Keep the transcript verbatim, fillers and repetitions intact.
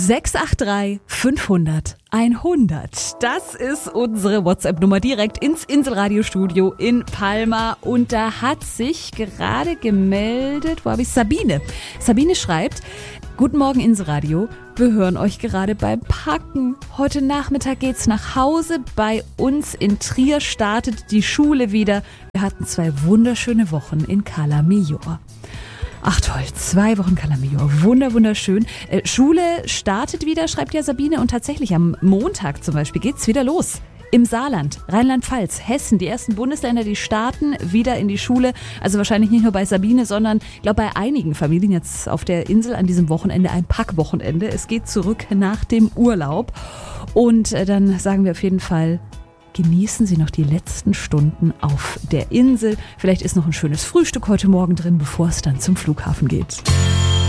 sechs acht drei fünfhundert hundert. Das ist unsere WhatsApp-Nummer direkt ins Inselradiostudio in Palma. Und da hat sich gerade gemeldet, wo habe ich Sabine? Sabine schreibt: Guten Morgen Inselradio, wir hören euch gerade beim Packen. Heute Nachmittag geht's nach Hause. Bei uns in Trier startet die Schule wieder. Wir hatten zwei wunderschöne Wochen in Cala Millor. Ach toll, zwei Wochen Cala Millor, wunder, wunderschön. Äh, Schule startet wieder, schreibt ja Sabine, und tatsächlich am Montag zum Beispiel geht's wieder los. Im Saarland, Rheinland-Pfalz, Hessen, die ersten Bundesländer, die starten wieder in die Schule. Also wahrscheinlich nicht nur bei Sabine, sondern ich glaube bei einigen Familien jetzt auf der Insel an diesem Wochenende ein Packwochenende. Es geht zurück nach dem Urlaub. Und äh, dann sagen wir auf jeden Fall: Genießen Sie noch die letzten Stunden auf der Insel. Vielleicht ist noch ein schönes Frühstück heute Morgen drin, bevor es dann zum Flughafen geht.